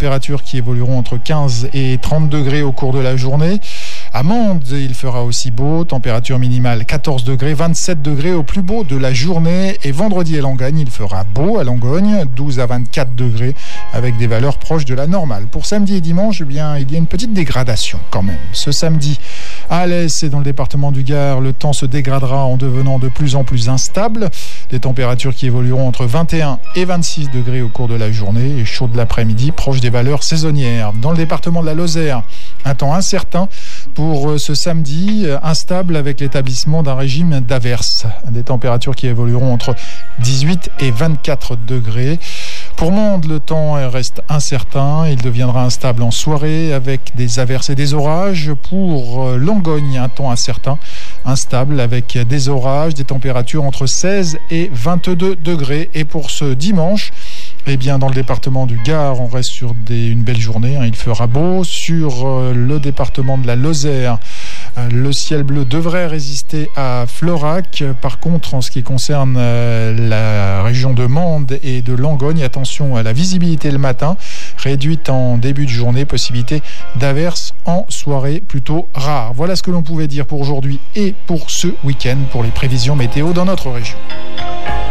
températures qui évolueront entre 15 et 30 degrés au cours de la journée. À Mende, il fera aussi beau, température minimale 14 degrés, 27 degrés au plus beau de la journée. Et vendredi à Langogne, il fera beau à Langogne, 12 à 24 degrés, avec des valeurs proches de la normale. Pour samedi et dimanche, eh bien, il y a une petite dégradation quand même. Ce samedi, à l'Est et dans le département du Gard, le temps se dégradera en devenant de plus en plus instable. Des températures qui évolueront entre 21 et 26 degrés au cours de la journée et chaud de l'après-midi, proche des valeurs saisonnières. Dans le département de la Lozère, un temps incertain pour ce samedi, instable avec l'établissement d'un régime d'averses. Des températures qui évolueront entre 18 et 24 degrés. Pour Mende, le temps reste incertain. Il deviendra instable en soirée avec des averses et des orages. Pour Langogne, un temps incertain, instable avec des orages, des températures entre 16 et 22 degrés. Et pour ce dimanche, eh bien, dans le département du Gard, on reste sur une belle journée. Il fera beau. Sur le département de la Lozère, le ciel bleu devrait résister à Florac. Par contre, en ce qui concerne la région de Mende et de Langogne, attention à la visibilité le matin, réduite en début de journée, possibilité d'averses en soirée plutôt rare. Voilà ce que l'on pouvait dire pour aujourd'hui et pour ce week-end pour les prévisions météo dans notre région.